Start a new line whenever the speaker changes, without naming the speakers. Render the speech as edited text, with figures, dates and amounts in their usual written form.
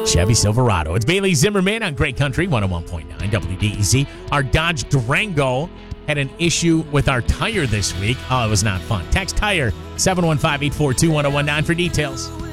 Chevy Silverado. It's Bailey Zimmerman on Great Country 101.9 WDEZ. Our Dodge Durango had an issue with our tire this week. Oh, it was not fun. Text tire 715-842-1019 for details.